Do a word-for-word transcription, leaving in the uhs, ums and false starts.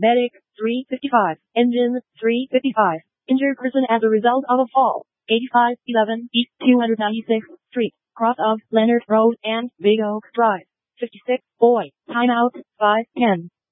Medic, three fifty-five. Engine, three fifty-five. Injured person as a result of a fall. eighty-five eleven East two hundred ninety-sixth Street, cross of Leonard Road and Big Oak Drive. fifty-six, boy, timeout, five ten.